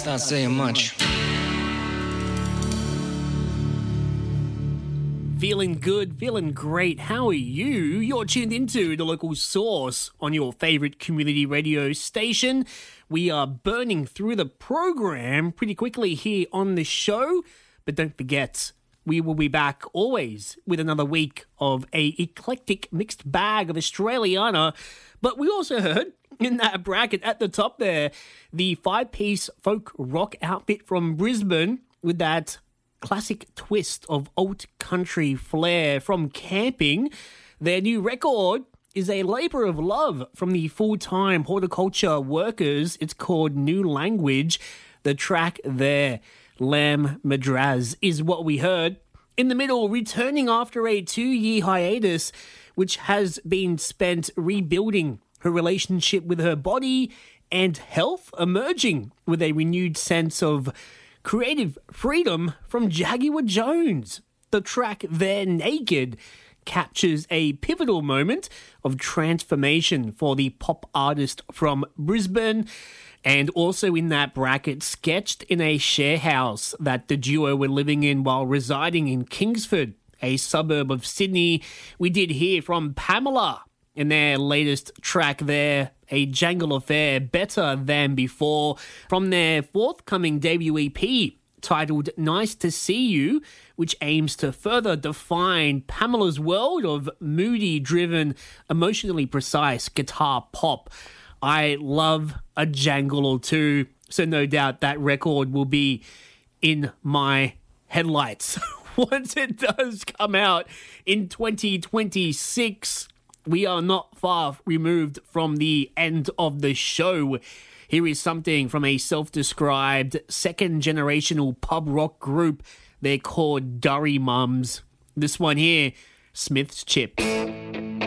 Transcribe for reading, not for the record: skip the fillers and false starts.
That's not saying much. Feeling good, feeling great. How are you? You're tuned into The Local Source on your favourite community radio station. We are burning through the program pretty quickly here on the show, but don't forget, we will be back always with another week of a eclectic mixed bag of Australiana. But we also heard in that bracket at the top there, the 5-piece folk rock outfit from Brisbane with that classic twist of alt country flair from Camping. Their new record is a labour of love from the full-time horticulture workers. It's called New Language. The track there, Lamb Madraz, is what we heard. In the middle, returning after a 2-year hiatus, which has been spent rebuilding her relationship with her body and health, emerging with a renewed sense of creative freedom from Jaguar Jones. The track They're Naked captures a pivotal moment of transformation for the pop artist from Brisbane, and also in that bracket, sketched in a share house that the duo were living in while residing in Kingsford, a suburb of Sydney. We did hear from Pamela in their latest track there, A Jangle Affair, Better Than Before, from their forthcoming debut EP titled Nice to See You, which aims to further define Pamela's world of moody-driven, emotionally precise guitar pop. I love a jangle or two, so no doubt that record will be in my headlights once it does come out in 2026. We are not far removed from the end of the show. Here is something from a self-described second-generational pub rock group. They're called Durry Mums. This one here, Smith's Chip.